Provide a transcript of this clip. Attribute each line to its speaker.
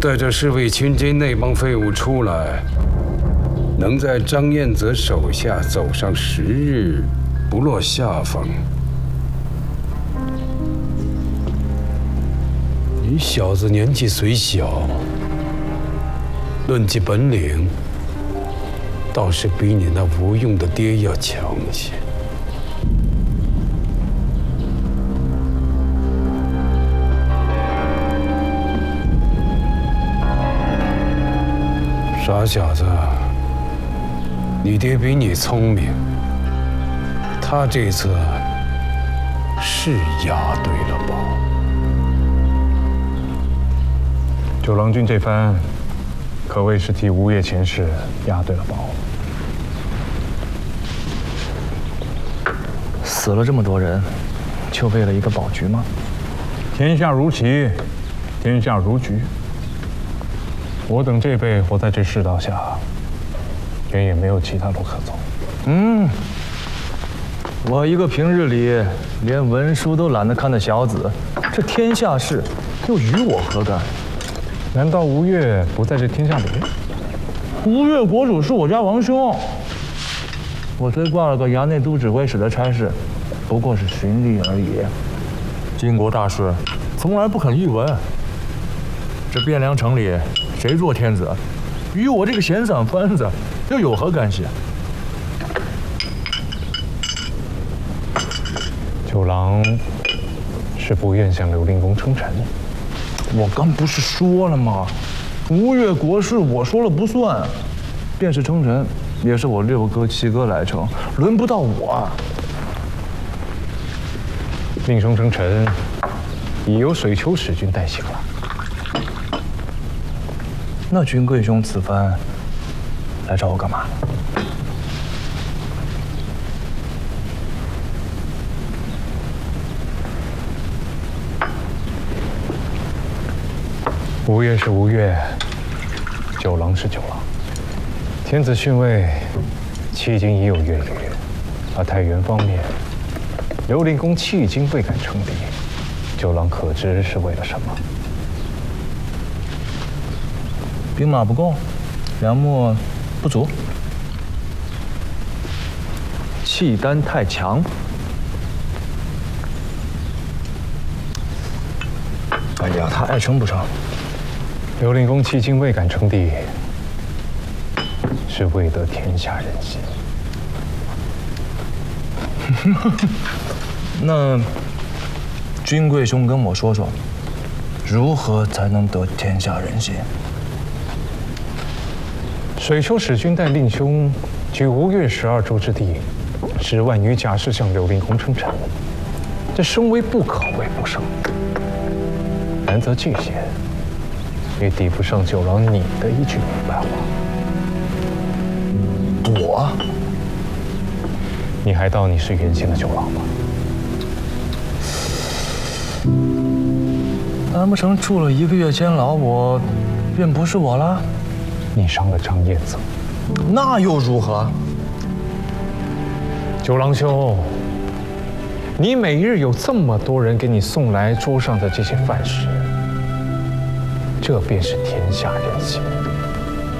Speaker 1: 带着侍卫群奸那帮废物出来，能在张彦泽手下走上10日，不落下风。你小子年纪虽小，论及本领，倒是比你那无用的爹要强些。傻小子，你爹比你聪明，他这次是押对了宝。
Speaker 2: 九郎君这番，可谓是替吴越前世押对了宝。
Speaker 3: 死了这么多人，就为了一个宝局吗？
Speaker 2: 天下如棋，天下如局。我等这辈活在这世道下，原也没有其他路可走。
Speaker 3: 我一个平日里连文书都懒得看的小子，这天下事又与我何干？
Speaker 2: 难道吴越不在这天下里？
Speaker 3: 吴越国主是我家王兄，我虽挂了个衙内都指挥使的差事，不过是循吏而已。晋国大事，从来不肯一文。这汴梁城里，谁做天子，与我这个闲散番子又有何干系？
Speaker 2: 九郎是不愿向刘令公称臣。
Speaker 3: 我刚不是说了吗？吴越国事我说了不算，便是称臣，也是我6哥7哥来称，轮不到我。
Speaker 2: 令兄称臣，已由水丘使君代行了。
Speaker 3: 那君贵兄此番来找我干嘛？
Speaker 2: 吴越是吴越，九郎是九郎。天子逊位，迄今已有月余，而太原方面，刘令公迄今未敢称敌，九郎可知是为了什么？
Speaker 3: 兵马不够，粮秣不足，契丹太强。哎呀，他爱称不称？
Speaker 2: 刘令公迄今未敢称帝，是为得天下人心。
Speaker 3: 那君贵兄跟我说说，如何才能得天下人心？
Speaker 2: 水丘使君带令兄举吴越12州之地，10万余甲士向刘令公称臣，这声威不可谓不盛。然则巨险，也抵不上九郎你的一句明白话。
Speaker 3: 我？
Speaker 2: 你还当你是原先的九郎吗？
Speaker 3: 难不成住了1个月监牢，我便不是我了？
Speaker 2: 你伤了张彦泽，
Speaker 3: 那又如何？
Speaker 2: 九郎兄，你每日有这么多人给你送来桌上的这些饭食，这便是天下人心。